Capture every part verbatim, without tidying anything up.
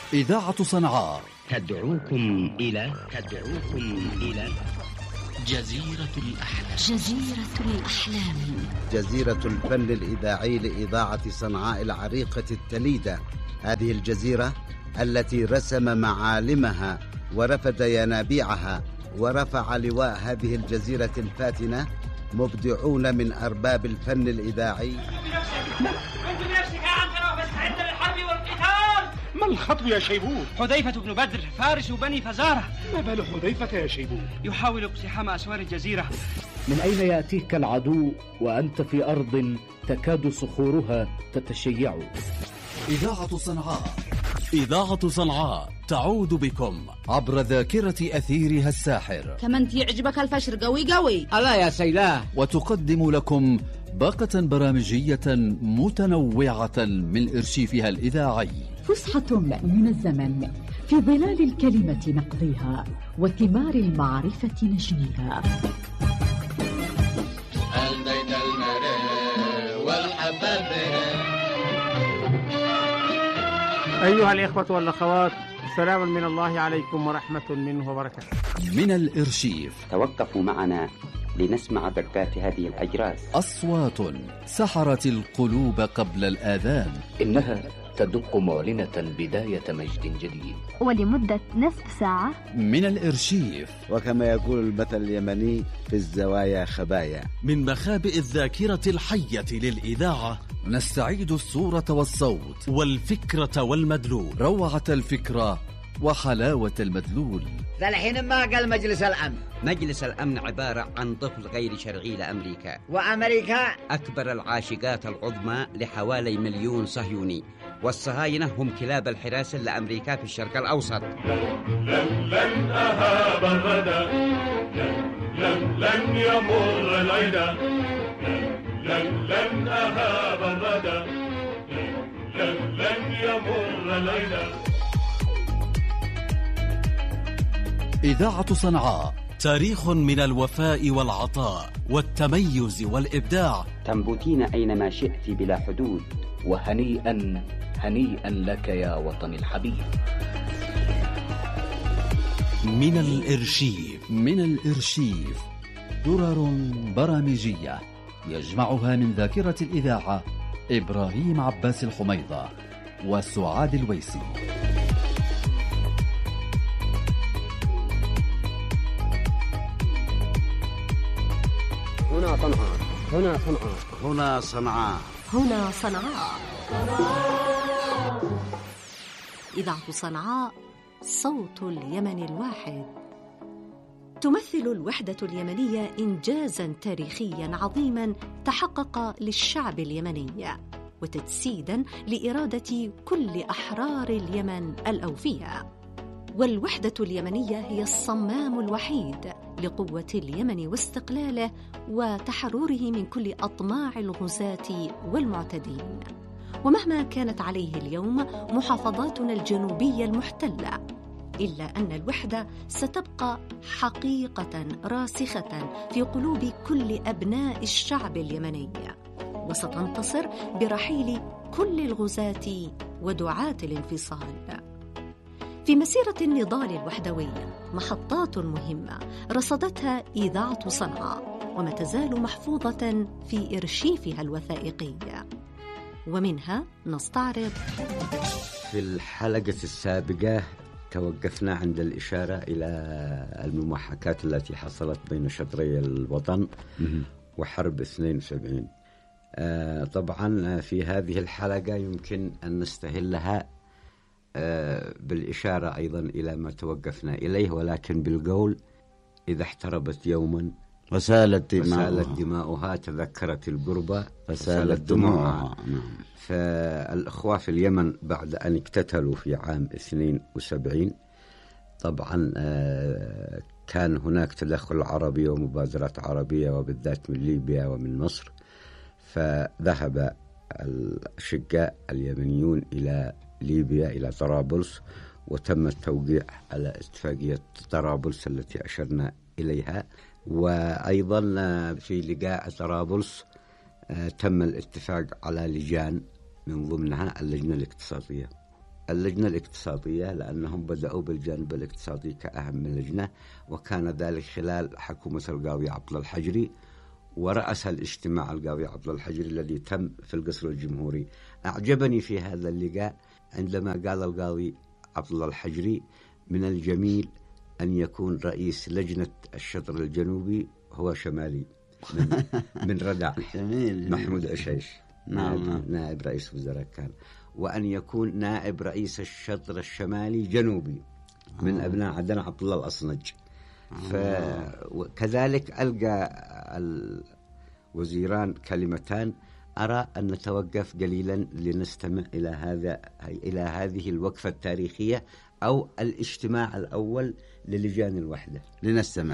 إذاعة صنعاء تدعوكم إلى تدعوكم إلى جزيرة الأحلام. جزيرة الأحلام، جزيرة الفن الإذاعي لإذاعة صنعاء العريقة التليدة. هذه الجزيرة التي رسم معالمها ورفد ينابيعها ورفع لواء هذه الجزيرة الفاتنة مبدعون من أرباب الفن الإذاعي. كنت بنفسك يا عم ترى مستعد للحرب والقتال. ما الخطب يا شيبوت؟ حذيفة بن بدر فارس بني فزارة. ما بال حذيفة يا شيبوت؟ يحاول اقتحام أسوار الجزيرة. من أين يأتيك العدو وأنت في أرض تكاد صخورها تتشيع؟ إذاعة صنعاء إذاعة صنعاء تعود بكم عبر ذاكرة أثيرها الساحر. كمان يعجبك الفشر قوي قوي. الله يا سيلاه. وتقدم لكم باقة برامجية متنوعة من إرشيفها الإذاعي. فسحة من الزمن في ظلال الكلمة نقضيها وثمار المعرفة نجنيها. البيت المرء والحباب. أيها الإخوة والأخوات، سلام من الله عليكم ورحمة منه وبركاته. من الإرشيف توقفوا معنا لنسمع دقات هذه الأجراس. أصوات سحرت القلوب قبل الآذان. إنها تدق معلنة بداية مجد جديد ولمدة نصف ساعة. من الإرشيف، وكما يقول المثل اليمني في الزوايا خبايا. من مخابئ الذاكرة الحية للإذاعة نستعيد الصورة والصوت والفكرة والمدلول، روعة الفكرة وحلاوة المدلول. ذا الحين ما قال مجلس الأمن. مجلس الأمن عبارة عن طفل غير شرعي لأمريكا، وأمريكا أكبر العاشقات العظمى لحوالي مليون صهيوني، والصهاينة هم كلاب الحراسة لأمريكا في الشرق الأوسط. لن لن أهاب الردى، لن لن يمر العدا، لن لن أهاب الردى، لن لن يمر العدا. إذاعة صنعاء، تاريخ من الوفاء والعطاء والتميز والإبداع. تنبتين أينما شئت بلا حدود. وهنيئا هنيئا لك يا وطني الحبيب. من الإرشيف، من الإرشيف درر برامجية يجمعها من ذاكرة الإذاعة إبراهيم عباس الحميضة وسعاد الويسي. هنا صنعاء، هنا صنعاء، هنا صنعاء، هنا صنعاء. إذاعة صنعاء، صوت اليمن الواحد. تمثل الوحدة اليمنية إنجازاً تاريخياً عظيماً تحقق للشعب اليمني، وتجسيداً لإرادة كل أحرار اليمن الأوفياء. والوحدة اليمنية هي الصمام الوحيد لقوة اليمن واستقلاله وتحرره من كل أطماع الغزاة والمعتدين. ومهما كانت عليه اليوم محافظاتنا الجنوبية المحتلة، إلا أن الوحدة ستبقى حقيقة راسخة في قلوب كل أبناء الشعب اليمني، وستنتصر برحيل كل الغزاة ودعاة الانفصال. في مسيرة النضال الوحدوي محطات مهمة رصدتها إذاعة صنعاء، وما تزال محفوظة في إرشيفها الوثائقي، ومنها نستعرض. في الحلقة السابقة توقفنا عند الإشارة إلى المماحكات التي حصلت بين شطري الوطن وحرب اثنين وسبعين. آه طبعا في هذه الحلقة يمكن أن نستهلها آه بالإشارة أيضا إلى ما توقفنا إليه، ولكن بالقول: إذا احتربت يوما وسالت دماؤها, وسالت دماؤها تذكرت القربى فسالت دموعها. فالأخوة في اليمن بعد أن اقتتلوا في عام اثنين وسبعين طبعا آه كان هناك تدخل عربي ومبادرات عربية، وبالذات من ليبيا ومن مصر. فذهب الأشقاء اليمنيون إلى ليبيا إلى طرابلس، وتم التوقيع على اتفاقية طرابلس التي أشرنا إليها. وأيضا في لقاء طرابلس تم الاتفاق على لجان من ضمنها اللجنة الاقتصادية. اللجنة الاقتصادية، لأنهم بدأوا بالجانب الاقتصادي كأهم لجنة، وكان ذلك خلال حكومة القاضي عبد الله الحجري، ورأس الاجتماع القاضي عبد الله الحجري الذي تم في القصر الجمهوري. أعجبني في هذا اللقاء عندما قال القاضي عبد الله الحجري: من الجميل أن يكون رئيس لجنة الشطر الجنوبي هو شمالي من, من ردع محمود عشيش، نعم. نائب رئيس وزراء كان، وأن يكون نائب رئيس الشطر الشمالي جنوبي من أبناء عدن عبد الله الأصنج. فكذلك ألقى الوزيران كلمتان: أرى أن نتوقف قليلا لنستمع إلى هذا إلى هذه الوقفة التاريخية أو الاجتماع الأول للجان الوحدة. لنستمع.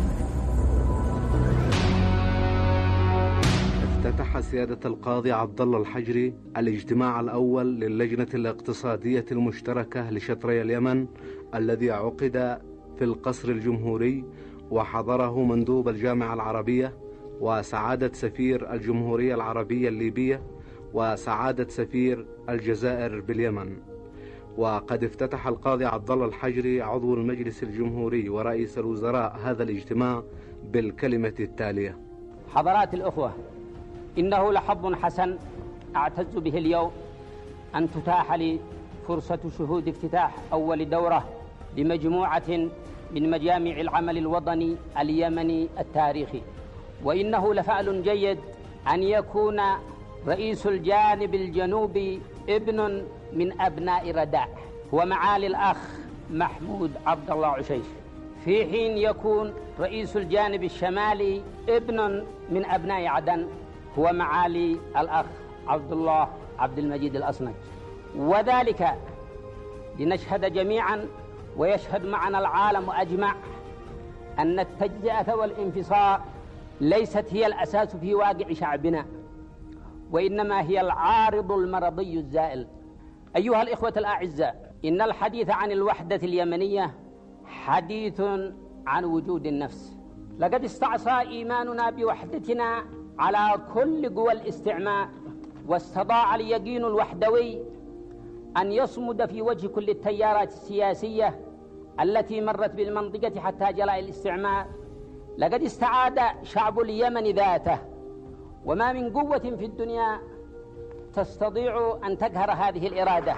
افتتح سيادة القاضي عبد الله الحجري الاجتماع الأول للجنة الاقتصادية المشتركة لشطري اليمن الذي عقد في القصر الجمهوري، وحضره مندوب الجامعة العربية وسعادة سفير الجمهورية العربية الليبية وسعادة سفير الجزائر باليمن. وقد افتتح القاضي عبد الله الحجري عضو المجلس الجمهوري ورئيس الوزراء هذا الاجتماع بالكلمة التالية: حضرات الأخوة، إنه لحظ حسن أعتز به اليوم أن تتاح لي فرصة شهود افتتاح أول دورة لمجموعة من مجامع العمل الوطني اليمني التاريخي، وإنه لفعل جيد أن يكون رئيس الجانب الجنوبي ابن من أبناء رداع هو معالي الأخ محمود عبد الله عشيش، في حين يكون رئيس الجانب الشمالي ابن من أبناء عدن هو معالي الأخ عبد الله عبد المجيد الأصنج. وذلك لنشهد جميعا ويشهد معنا العالم أجمع أن التجزئة والانفصال ليست هي الأساس في واقع شعبنا، وإنما هي العارض المرضي الزائل. أيها الإخوة الأعزاء، إن الحديث عن الوحدة اليمنية حديث عن وجود النفس. لقد استعصى إيماننا بوحدتنا على كل قوى الاستعمار، واستطاع اليقين الوحدوي أن يصمد في وجه كل التيارات السياسية التي مرت بالمنطقة حتى جلاء الاستعمار. لقد استعاد شعب اليمن ذاته، وما من قوة في الدنيا تستطيع أن تقهر هذه الإرادة.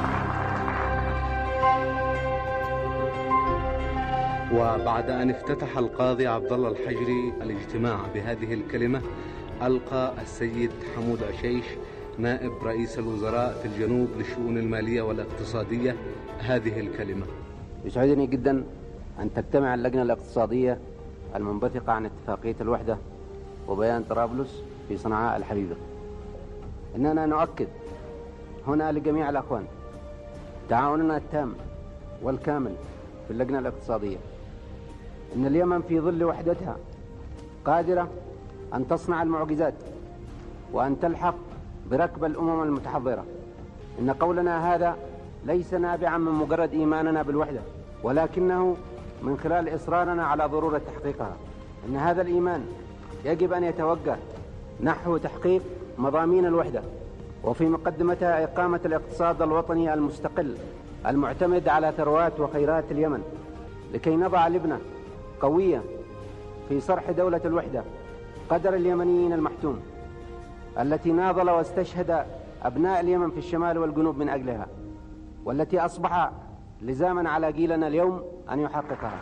وبعد أن افتتح القاضي عبد الله الحجري الاجتماع بهذه الكلمة، ألقى السيد حمود عشيش نائب رئيس الوزراء في الجنوب للشؤون المالية والاقتصادية هذه الكلمة: يسعدني جدا أن تجتمع اللجنة الاقتصادية المنبثقة عن اتفاقية الوحدة وبيان طرابلس في صنعاء الحبيبة. إننا نؤكد هنا لجميع الأخوان تعاوننا التام والكامل في اللجنة الاقتصادية، إن اليمن في ظل وحدتها قادرة أن تصنع المعجزات وأن تلحق بركب الأمم المتحضرة. إن قولنا هذا ليس نابعا من مجرد إيماننا بالوحدة، ولكنه من خلال إصرارنا على ضرورة تحقيقها. إن هذا الإيمان يجب أن يتوجه نحو تحقيق مضامين الوحدة، وفي مقدمتها إقامة الاقتصاد الوطني المستقل المعتمد على ثروات وخيرات اليمن، لكي نضع لبنة قوية في صرح دولة الوحدة قدر اليمنيين المحتوم التي ناضل واستشهد أبناء اليمن في الشمال والجنوب من أجلها، والتي أصبح لزاما على جيلنا اليوم أن يحققها.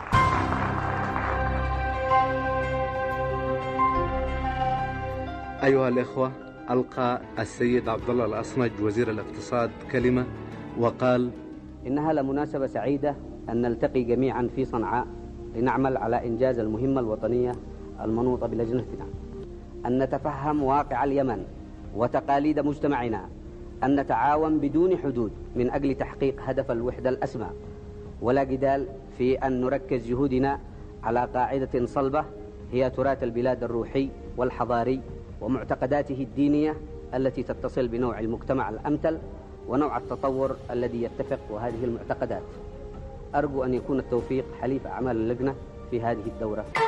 أيها الإخوة، ألقى السيد عبد الله الأصنج وزير الاقتصاد كلمة وقال: إنها لمناسبة سعيدة أن نلتقي جميعا في صنعاء لنعمل على إنجاز المهمة الوطنية المنوطة بلجنتنا، أن نتفهم واقع اليمن وتقاليد مجتمعنا، أن نتعاون بدون حدود من أجل تحقيق هدف الوحدة الأسمى، ولا جدال في أن نركز جهودنا على قاعدة صلبة هي تراث البلاد الروحي والحضاري ومعتقداته الدينية التي تتصل بنوع المجتمع الأمثل ونوع التطور الذي يتفق وهذه المعتقدات. أرجو أن يكون التوفيق حليف أعمال اللجنة في هذه الدورة.